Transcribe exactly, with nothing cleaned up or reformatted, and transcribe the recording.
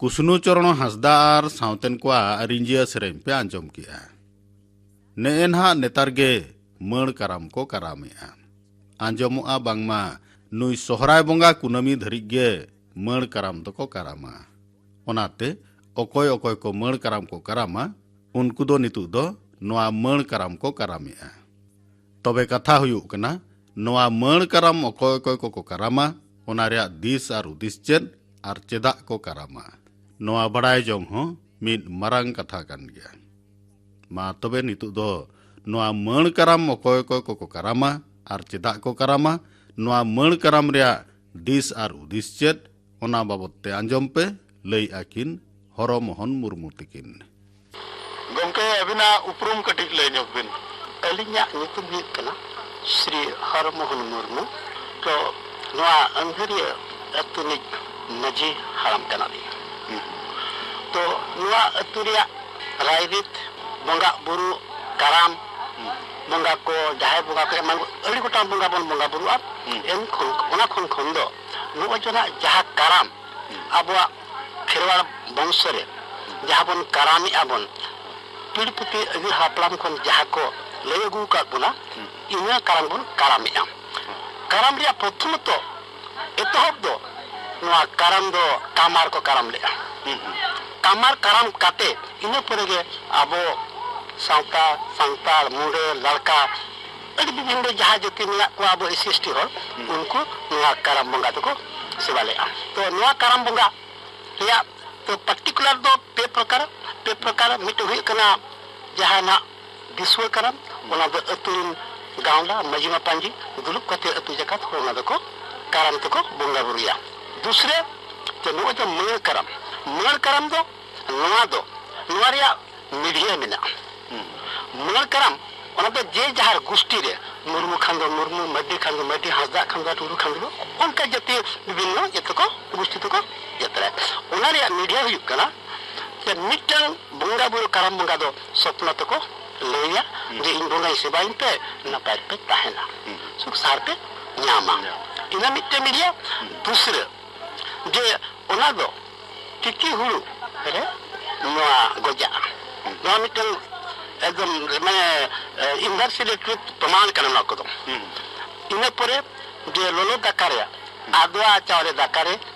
कुसनु चरण हंसदार सावतेन को रिंजिया सेरें पे आंजम किया नेहा नेतार गे मण कराम को करामेआ आंजमोआ बांगमा नुई सोहराय बोंगा कुनामी धरिक गे मण कराम तो को करामा ओनाते अकोय अकोय को मण कराम को करामा उनको दो नितु दो नोआ मण कराम को करामेआ तबे कथा हुयुक कना नोआ मण कराम अकोय अकोय को को करामा ओना रेया दिस आर उदिस चेद आर चेदा को करामा नोआ बड़ाय जोंग हो मिद मारांग कथा कान गया मा तबे नितु दो नोआ मण कराम अकोय अकोय को को करामा आर चेदा को करामा नोआ मण कराम रेया दिस आर उदिस चेद ओना बाबते आंजम पे लई आकिन हरो मोहन मुर्मू तकिन गंके अबिना उपरुम कटिक लई नोबिन अलिnya nyutum हुई कना श्री हरमोहन मुर्मू तो नोआ अंधरिया अतुनिक मजी हाराम कना दी तो नोआ अतुरिया रायरित बंगा बुरु कराम बंगा को जाहे बंगा को एमान अड़ी गोटा बंगा बन बंगा बुरु आप एन खन ओना खन खन दो नोआ जना जहा कराम आबवा खेरवाड़ वंशरे जहा बन करामी आबन पीड़पुति अगर हापलाम खन जहा को लय अगू का बुना इना कराम बन करामी आम कराम रिया प्रथम तो एतहब दो नोआ कराम दो कामार को कराम ले कामार कराम काटे इना परेगे आबो सांता सांता मुंडे लड़का अड़ी बिबिंडे जहा जति मिला को आबो एसएसटी हो उनको नोआ कराम बंगा तो को सेवा ले आ तो नोआ कराम बंगा रिया तो पर्टिकुलर दो पे प्रकार पे प्रकार मिट हुई कना जहा ना दिसवे कराम ओना दो अतुरिन गावला मजिमा पांजी दुलुप कते अतु जकात होना दो को कराम तो को बंगा बुरिया दूसरे तो नो जो मण कराम मण कराम दो नोआ दो नोआ रिया मीडिया मिना मण कराम ओना दो जे जहार गुष्टी रे मुर्मू खांदो मुर्मू मड्डी खांदो मड्डी हंसदा खांदो टुरु खांदो उनका जति विभिन्न ये तो को गुष्टी तो को जतरा ओना रिया मीडिया हुई कना ते मिटल बंगा बुरु कराम बंगा दो सपना तो को लेया जे इन बंगा सेवाइन पे ना पैर पे ताहेना सुख सार पे न्यामा इना मिटे मीडिया दूसरे जे ओना दो टिकी हुरु रे नोआ गोजा नोआ मिटल एकदम माने इनवर्सिटी प्रमाण करना ना को दो इने परे जे लोलो दकारे आदवा चावरे दकारे